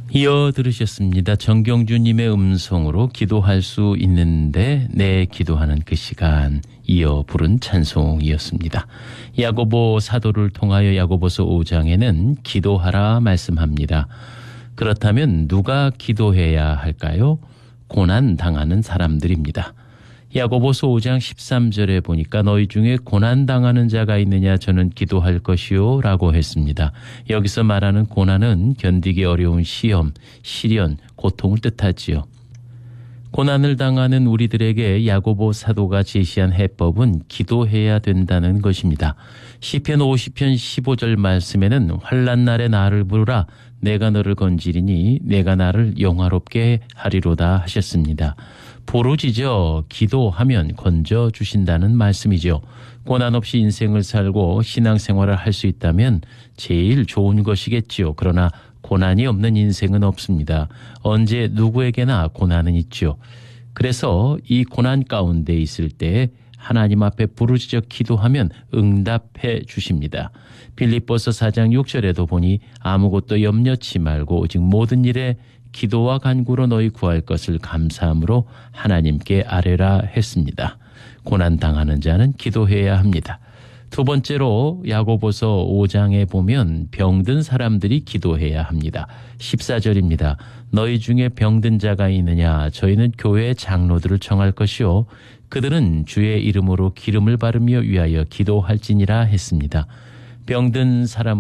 이어 들으셨습니다. 정경주님의 음성으로 기도할 수 있는데 내 기도하는 그 시간 이어 부른 찬송이었습니다. 야고보 사도를 통하여 야고보서 5장에는 기도하라 말씀합니다. 그렇다면 누가 기도해야 할까요? 고난 당하는 사람들입니다. 야고보서 5장 13절에 보니까 너희 중에 고난당하는 자가 있느냐 저는 기도할 것이요 라고 했습니다. 여기서 말하는 고난은 견디기 어려운 시험, 시련, 고통을 뜻하지요. 고난을 당하는 우리들에게 야고보 사도가 제시한 해법은 기도해야 된다는 것입니다. 시편 50편 15절 말씀에는 환난 날에 나를 부르라 내가 너를 건지리니 내가 나를 영화롭게 하리로다 하셨습니다. 부르짖어 기도하면 건져주신다는 말씀이죠. 고난 없이 인생을 살고 신앙생활을 할 수 있다면 제일 좋은 것이겠지요. 그러나 고난이 없는 인생은 없습니다. 언제 누구에게나 고난은 있죠. 그래서 이 고난 가운데 있을 때 하나님 앞에 부르짖어 기도하면 응답해 주십니다. 빌립보서 4장 6절에도 보니 아무것도 염려치 말고 오직 모든 일에 기도와 간구로 너희 구할 것을 감사함으로 하나님께 아뢰라 했습니다. 고난당하는 자는 기도해야 합니다. 두 번째로 야고보서 5장에 보면 병든 사람들이 기도해야 합니다. 14절입니다. 너희 중에 병든 자가 있느냐 저희는 교회 장로들을 청할 것이요 그들은 주의 이름으로 기름을 바르며 위하여 기도할지니라 했습니다. 병든 사람은